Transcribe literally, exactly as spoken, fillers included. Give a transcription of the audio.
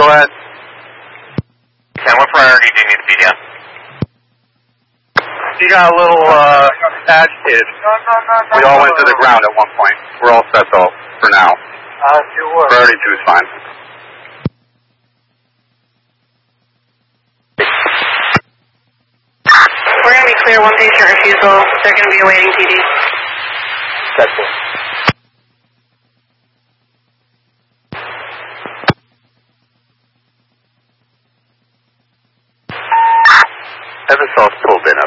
Go ahead. ten, what priority do you need to be down? He got a little uh, agitated. We all went to the ground at one point. We're all set though, for now. Priority two is fine. We're going to be clear one patient refusal. They're going to be awaiting T D. That's it. Evan Sauce pulled in